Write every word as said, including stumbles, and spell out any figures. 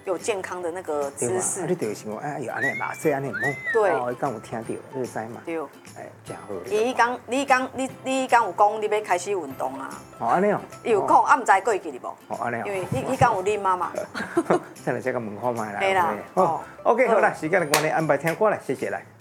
有健康的那个姿势。 你就想讲，哎呦，安尼马说安尼唔好。 对。 哦，伊刚有听到，你知嘛？ 对。 哎，真好。 伊讲，你讲，你你讲有讲你要开始运动啊？ 哦，安尼哦。 伊有讲，啊，唔知过会记哩无？ 哦，安尼哦。 因为你你讲有啉嘛嘛。 再来这个问看卖啦。 对啦。 哦。OK， 好啦，时间的关系，安排听歌来，谢谢来。